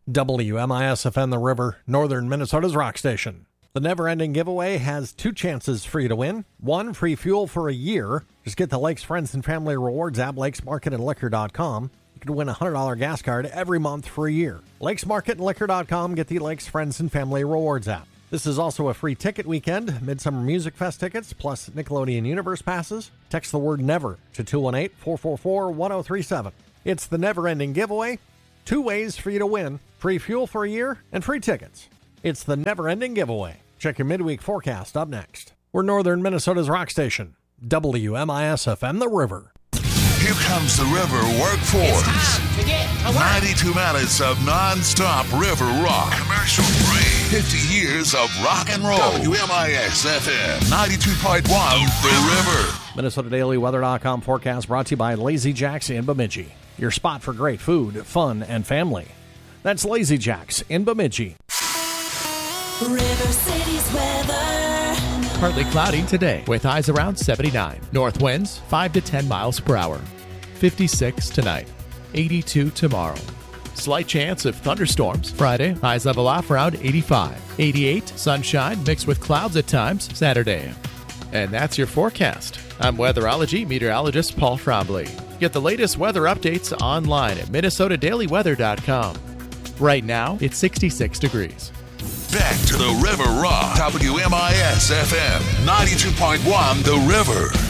WMIS-FM The River, northern Minnesota's rock station. The Never Ending Giveaway has 2 chances for you to win. 1, free fuel for a year. Just get the Lakes Friends and Family Rewards app, lakesmarketandliquor.com. You can win a $100 gas card every month for a year. Lakesmarketandliquor.com. Get the Lakes Friends and Family Rewards app. This is also a free ticket weekend, Midsummer Music Fest tickets, plus Nickelodeon Universe passes. Text the word NEVER to 218-444-1037. It's the Never Ending Giveaway. 2 ways for you to win. Free fuel for a year and free tickets. It's the Never Ending Giveaway. Check your midweek forecast up next. We're northern Minnesota's rock station, WMIS-FM The River. Here comes the River Workforce. It's time to get to work. 92 minutes of non-stop river rock. Commercial free. 50 years of rock and roll. WMIS-FM 92.1 The River. MinnesotaDailyWeather.com forecast brought to you by Lazy Jack's in Bemidji. Your spot for great food, fun, and family. That's Lazy Jack's in Bemidji. River City's weather. Partly cloudy today with highs around 79. North winds 5 to 10 miles per hour. 56 tonight. 82 tomorrow. Slight chance of thunderstorms Friday. Highs level off around 85. 88 sunshine mixed with clouds at times Saturday. And that's your forecast. I'm weatherology meteorologist Paul Frombley. Get the latest weather updates online at MinnesotaDailyWeather.com. Right now, it's 66 degrees. Back to the River Rock. WMIS-FM 92.1 The River.